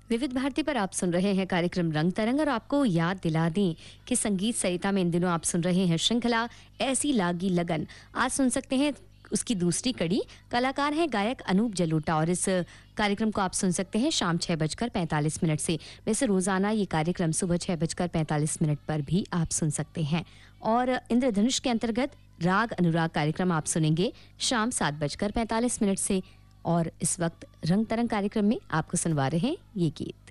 विविध भारती पर आप सुन रहे हैं कार्यक्रम रंग तरंग और आपको याद दिला दें कि संगीत सरिता में इन दिनों आप सुन रहे हैं श्रृंखला ऐसी लागी लगन। आज सुन सकते हैं उसकी दूसरी कड़ी। कलाकार हैं गायक अनूप जलोटा और इस कार्यक्रम को आप सुन सकते हैं शाम 6:45 से। वैसे रोजाना ये कार्यक्रम सुबह 6:45 पर भी आप सुन सकते हैं। और इंद्रधनुष के अंतर्गत राग अनुराग कार्यक्रम आप सुनेंगे शाम 7:45 से। और इस वक्त रंग तरंग कार्यक्रम में आपको सुनवा रहे हैं ये गीत।